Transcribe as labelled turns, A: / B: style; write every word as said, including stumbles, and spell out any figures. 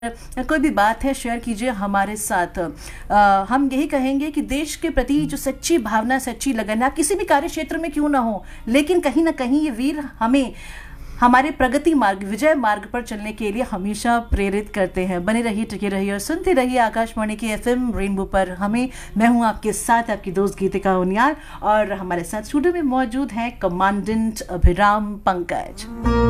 A: कोई भी बात है शेयर कीजिए हमारे साथ। आ, हम यही कहेंगे कि देश के प्रति जो सच्ची भावना, सच्ची लगन है, आप किसी भी कार्य क्षेत्र में क्यों ना हो, लेकिन कहीं ना कहीं ये वीर हमें हमारे प्रगति मार्ग, विजय मार्ग पर चलने के लिए हमेशा प्रेरित करते हैं। बने रहिए, टिके रहिए और सुनते रहिए आकाशवाणी के एफएम रेनबो पर हमें। मैं हूं आपके साथ, आपकी दोस्त गीतिका उनियाल, और हमारे साथ स्टूडियो में मौजूद हैं कमांडेंट अभिराम पंकज।